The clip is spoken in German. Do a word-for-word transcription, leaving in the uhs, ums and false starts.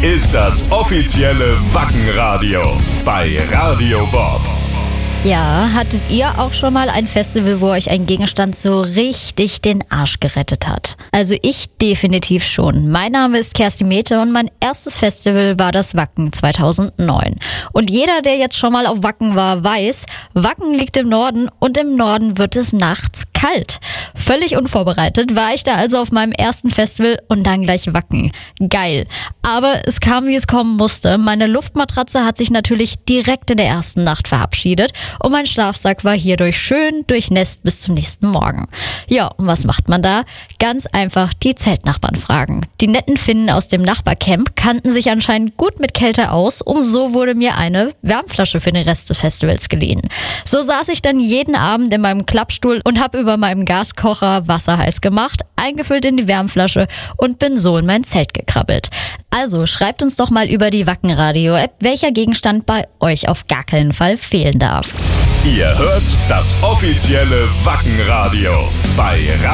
ist das offizielle Wackenradio bei Radio Bob. Ja, hattet ihr auch schon mal ein Festival, wo euch ein Gegenstand so richtig den Arsch gerettet hat? Also ich definitiv schon. Mein Name ist Kerstin Mete und mein erstes Festival war das Wacken zweitausendneun. Und jeder, der jetzt schon mal auf Wacken war, weiß, Wacken liegt im Norden und im Norden wird es nachts kalt. Völlig unvorbereitet war ich da also auf meinem ersten Festival und dann gleich Wacken. Geil. Aber es kam, wie es kommen musste. Meine Luftmatratze hat sich natürlich direkt in der ersten Nacht verabschiedet. Und mein Schlafsack war hierdurch schön durchnässt bis zum nächsten Morgen. Ja, und was macht man da? Ganz einfach die Zeltnachbarn fragen. Die netten Finnen aus dem Nachbarcamp kannten sich anscheinend gut mit Kälte aus und so wurde mir eine Wärmflasche für den Rest des Festivals geliehen. So saß ich dann jeden Abend in meinem Klappstuhl und habe über meinem Gaskocher Wasser heiß gemacht, eingefüllt in die Wärmflasche und bin so in mein Zelt gekrabbelt. Also schreibt uns doch mal über die Wackenradio-App, welcher Gegenstand bei euch auf gar keinen Fall fehlen darf. Ihr hört das offizielle Wackenradio bei Radio